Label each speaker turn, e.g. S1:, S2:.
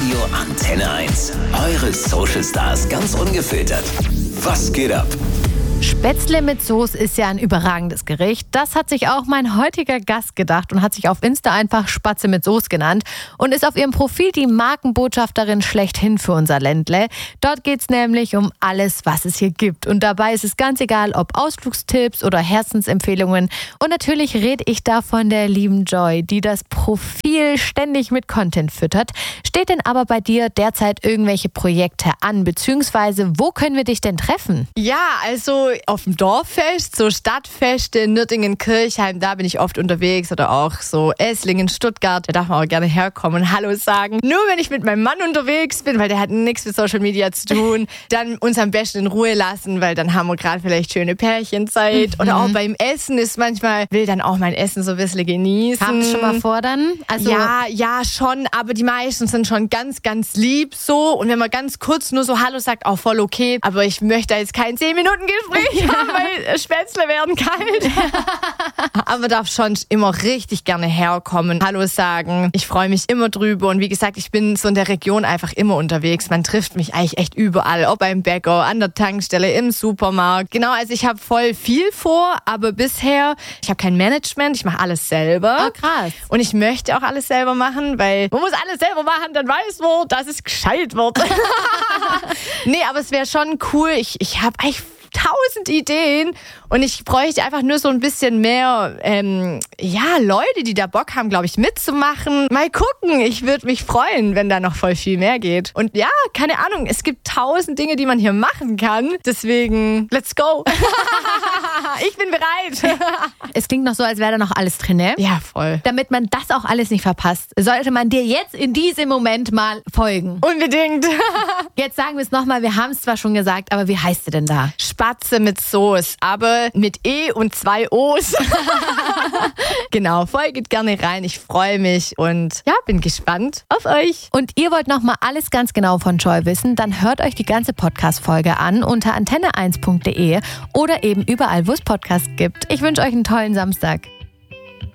S1: Radio Antenne 1. Eure Social Stars ganz ungefiltert. Was geht ab?
S2: Spätzle mit Soße ist ja ein überragendes Gericht. Das hat sich auch mein heutiger Gast gedacht und hat sich auf Insta einfach Spatze mit Soße genannt und ist auf ihrem Profil die Markenbotschafterin schlechthin für unser Ländle. Dort geht es nämlich um alles, was es hier gibt. Und dabei ist es ganz egal, ob Ausflugstipps oder Herzensempfehlungen. Und natürlich rede ich da von der lieben Joy, die das Profil ständig mit Content füttert. Steht denn aber bei dir derzeit irgendwelche Projekte an? Beziehungsweise, wo können wir dich denn treffen?
S3: Ja, also auf dem Dorffest, so Stadtfeste in Nürtingen, Kirchheim, da bin ich oft unterwegs oder auch so Esslingen, Stuttgart, da darf man auch gerne herkommen und Hallo sagen. Nur wenn ich mit meinem Mann unterwegs bin, weil der hat nichts mit Social Media zu tun, dann uns am besten in Ruhe lassen, weil dann haben wir gerade vielleicht schöne Pärchenzeit. Oder auch beim Essen ist manchmal, will dann auch mein Essen so ein bisschen genießen.
S2: Haben Sie schon mal vor dann? Also
S3: Ja, schon, aber die meisten sind schon ganz, ganz lieb so und wenn man ganz kurz nur so Hallo sagt, auch voll okay, aber ich möchte da jetzt kein 10-Minuten-Gespräch haben, weil Spätzle werden kalt. Aber man darf schon immer richtig gerne herkommen, Hallo sagen. Ich freue mich immer drüber und wie gesagt, ich bin so in der Region einfach immer unterwegs. Man trifft mich eigentlich echt überall, ob beim Bäcker, an der Tankstelle, im Supermarkt. Genau, also ich habe voll viel vor, aber bisher, ich habe kein Management, ich mache alles selber.
S2: Ah, krass.
S3: Und ich möchte auch alles selber machen, weil man muss alles selber machen, dann weiß man, dass es gescheit wird. Nee, aber es wäre schon cool. Ich habe eigentlich 1000 Ideen und ich bräuchte einfach nur so ein bisschen mehr Leute, die da Bock haben, glaube ich, mitzumachen. Mal gucken, ich würde mich freuen, wenn da noch voll viel mehr geht. Und ja, keine Ahnung, es gibt 1000 Dinge, die man hier machen kann. Deswegen, let's go. Ich bin bereit.
S2: Es klingt noch so, als wäre da noch alles drin, ne?
S3: Ja, voll.
S2: Damit man das auch alles nicht verpasst, sollte man dir jetzt in diesem Moment mal folgen.
S3: Unbedingt.
S2: Jetzt sagen wir es nochmal, wir haben es zwar schon gesagt, aber wie heißt sie denn da?
S3: Spatze mit Soße, aber mit E und 2 O's. Genau, folgt gerne rein. Ich freue mich und ja, bin gespannt auf euch.
S2: Und ihr wollt nochmal alles ganz genau von Joy wissen, dann hört euch die ganze Podcast-Folge an unter antenne1.de oder eben überall, wo es Podcasts gibt. Ich wünsche euch einen tollen Samstag.